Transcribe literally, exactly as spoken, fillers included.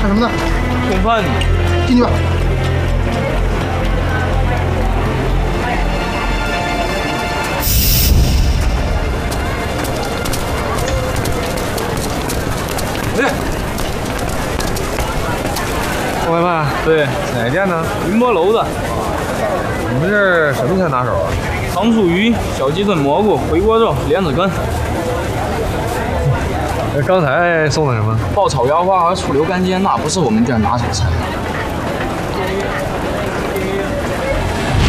干什么呢？ 送饭呢。 进去吧。 哎， 外卖？ 对， 哪店呢？ 云波楼的。 你们这儿什么菜拿手啊？ 糖醋鱼、小鸡炖蘑菇、回锅肉、莲子羹。 刚才送的什么？ 爆炒腰花和醋溜干煎，那不是我们店拿手菜。